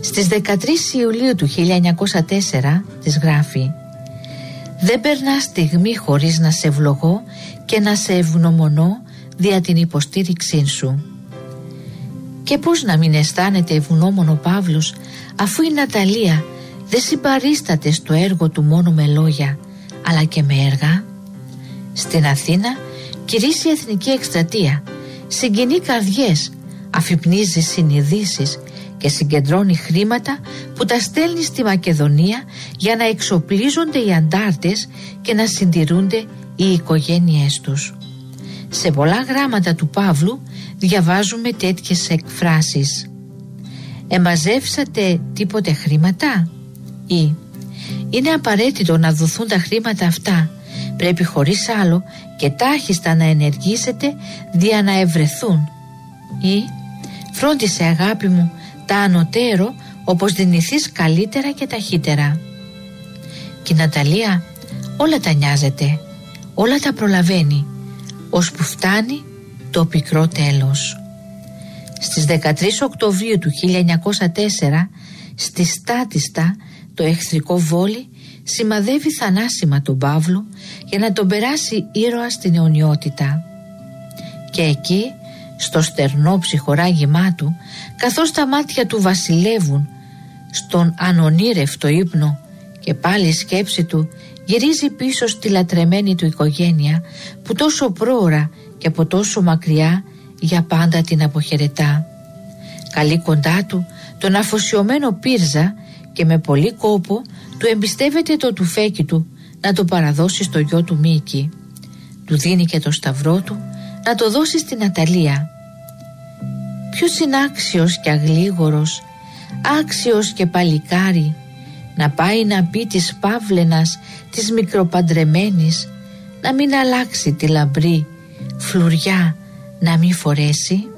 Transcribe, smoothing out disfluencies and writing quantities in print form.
Στις 13 Ιουλίου του 1904 της γράφει: «Δεν περνά στιγμή χωρίς να σε ευλογώ και να σε ευγνωμονώ δια την υποστήριξή σου». Και πώς να μην αισθάνεται ευγνώμων ο Παύλος, αφού η Ναταλία δεν συμπαρίσταται στο έργο του μόνο με λόγια, αλλά και με έργα. Στην Αθήνα κηρύσσει εθνική εκστρατεία, συγκινεί καρδιές, αφυπνίζει συνειδήσεις και συγκεντρώνει χρήματα που τα στέλνει στη Μακεδονία για να εξοπλίζονται οι αντάρτες και να συντηρούνται οι οικογένειές τους. Σε πολλά γράμματα του Παύλου διαβάζουμε τέτοιες εκφράσεις: «Εμαζεύσατε τίποτε χρήματα» ή «Είναι απαραίτητο να δοθούν τα χρήματα αυτά, πρέπει χωρίς άλλο και τάχιστα να ενεργήσετε δια να ευρεθούν» ή «Φρόντισε αγάπη μου τα ανωτέρω όπως δυνηθείς καλύτερα και ταχύτερα». Και η Ναταλία όλα τα νοιάζεται, όλα τα προλαβαίνει, ώσπου φτάνει το πικρό τέλος. Στις 13 Οκτωβρίου του 1904 στη Στάτιστα το εχθρικό βόλι σημαδεύει θανάσιμα τον Παύλο για να τον περάσει ήρωα στην αιωνιότητα. Και εκεί, στο στερνό ψυχοράγημά του, καθώς τα μάτια του βασιλεύουν στον ανονήρευτο ύπνο και πάλι η σκέψη του γυρίζει πίσω στη λατρεμένη του οικογένεια που τόσο πρόωρα και από τόσο μακριά για πάντα την αποχαιρετά. Καλεί κοντά του τον αφοσιωμένο Πύρζα και με πολύ κόπο του εμπιστεύεται το τουφέκι του να το παραδώσει στο γιο του Μίκη. Του δίνει και το σταυρό του να το δώσει στην Ναταλία. Ποιος είναι άξιος και αγλίγορος, άξιος και παλικάρι, να πάει να πει της Παύλαινας της μικροπαντρεμένης να μην αλλάξει τη λαμπρή φλουριά, να μην φορέσει.